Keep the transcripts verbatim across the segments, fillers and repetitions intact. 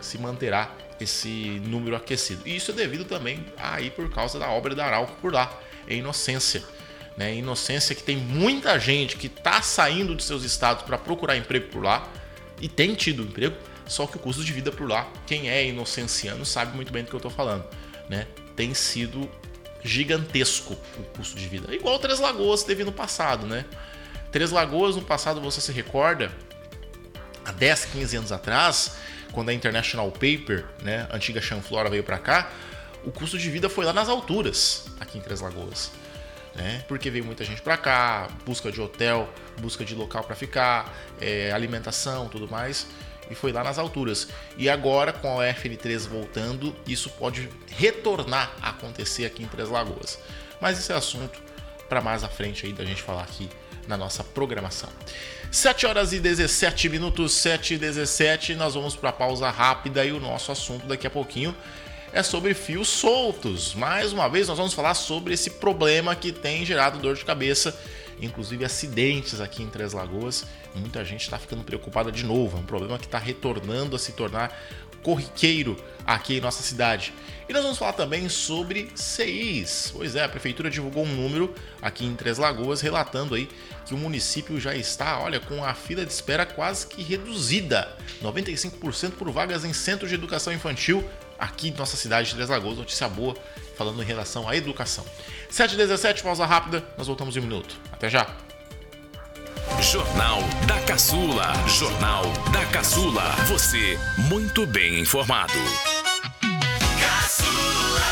se manterá esse número aquecido. E isso é devido também aí por causa da obra da Arauco por lá, em Inocência. Né? Inocência que tem muita gente que está saindo de seus estados para procurar emprego por lá e tem tido emprego, só que o custo de vida por lá, quem é inocenciano sabe muito bem do que eu estou falando, né? Tem sido gigantesco o custo de vida. Igual Três Lagoas teve no passado, né? Três Lagoas no passado, você se recorda, há dez, quinze anos atrás, quando a International Paper, né, a antiga Chanflora, veio para cá, o custo de vida foi lá nas alturas, aqui em Três Lagoas. Né? Porque veio muita gente para cá, busca de hotel, busca de local para ficar, é, alimentação, tudo mais, e foi lá nas alturas. E agora, com a F N três voltando, isso pode retornar a acontecer aqui em Três Lagoas. Mas esse é assunto para mais à frente aí da gente falar aqui na nossa programação. sete horas e dezessete minutos, sete e dezessete, nós vamos para a pausa rápida e o nosso assunto daqui a pouquinho é sobre fios soltos. Mais uma vez nós vamos falar sobre esse problema que tem gerado dor de cabeça, inclusive acidentes aqui em Três Lagoas. Muita gente está ficando preocupada de novo, é um problema que está retornando a se tornar corriqueiro aqui em nossa cidade. E nós vamos falar também sobre C Is. Pois é, a prefeitura divulgou um número aqui em Três Lagoas relatando aí que o município já está, olha, com a fila de espera quase que reduzida, noventa e cinco por cento por vagas em centros de educação infantil aqui em nossa cidade de Três Lagoas. Notícia boa falando em relação à educação. sete e dezessete, pausa rápida, nós voltamos em um minuto. Até já! Jornal da Caçula. Jornal da Caçula. Você muito bem informado. Caçula.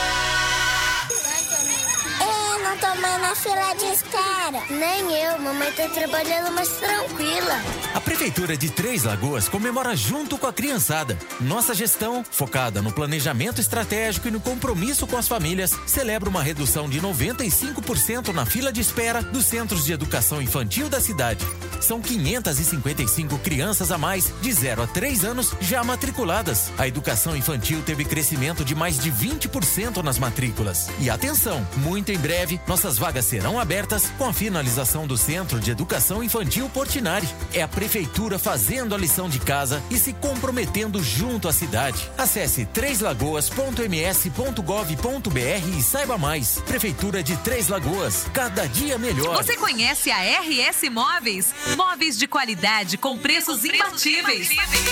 Ei, não tô mais na fila de espera. Nem eu, mamãe tá trabalhando mais tranquila. A Prefeitura de Três Lagoas comemora junto com a criançada. Nossa gestão, focada no planejamento estratégico e no compromisso com as famílias, celebra uma redução de noventa e cinco por cento na fila de espera dos centros de educação infantil da cidade. São quinhentas e cinquenta e cinco crianças a mais de zero a três anos já matriculadas. A educação infantil teve crescimento de mais de vinte por cento nas matrículas. E atenção, muito em breve, nossas vagas serão abertas com a finalização do Centro de Educação Infantil Portinari. É a Prefeitura fazendo a lição de casa e se comprometendo junto à cidade. Acesse três lagoas ponto m s ponto gov ponto b r e saiba mais. Prefeitura de Três Lagoas, cada dia melhor. Você conhece a R S Móveis? Móveis de qualidade com preços imbatíveis.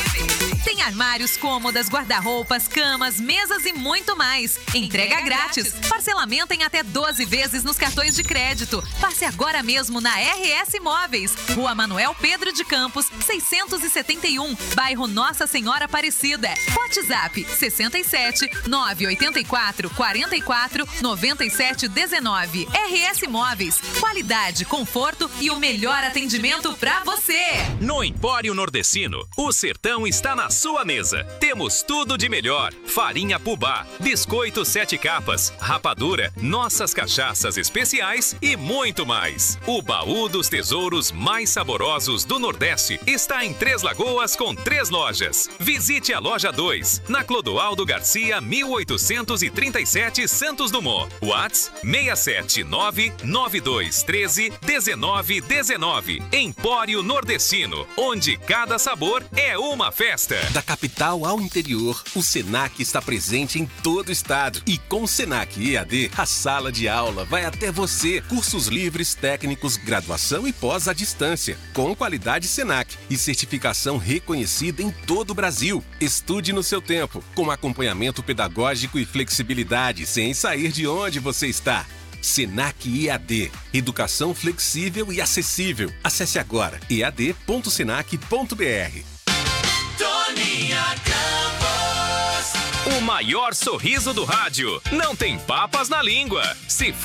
Tem armários, cômodas, guarda-roupas, camas, mesas e muito mais. Entrega grátis. Parcelamento em até doze vezes nos cartões de crédito. Passe agora mesmo na R S Móveis. Rua Manuel Pedro de Campos, seiscentos e setenta e um, bairro Nossa Senhora Aparecida. WhatsApp sessenta e sete, nove oito quatro, quatro quatro, nove sete um nove. R S Móveis. Qualidade, conforto e o melhor atendimento pra você. No Empório Nordestino, o sertão está na sua mesa. Temos tudo de melhor: farinha Pubá, biscoito sete capas, rapadura, nossas cachaças especiais e muito mais. O baú dos tesouros mais saborosos do Nordeste está em Três Lagoas com três lojas. Visite a loja dois, na Clodoaldo Garcia, mil oitocentos e trinta e sete, Santos Dumont. WhatsApp seis sete nove, nove dois um três, um nove um nove. Empório Nordestino, onde cada sabor é uma festa. Da capital ao interior, o Senac está presente em todo o estado. E com o Senac E A D, a sala de aula vai até você. Cursos livres, técnicos, graduação e pós à distância. Com qualidade Senac e certificação reconhecida em todo o Brasil. Estude no seu tempo, com acompanhamento pedagógico e flexibilidade, sem sair de onde você está. Senac E A D. Educação flexível e acessível. Acesse agora e a d ponto senac ponto b r. Toninha Campos. O maior sorriso do rádio. Não tem papas na língua. Se for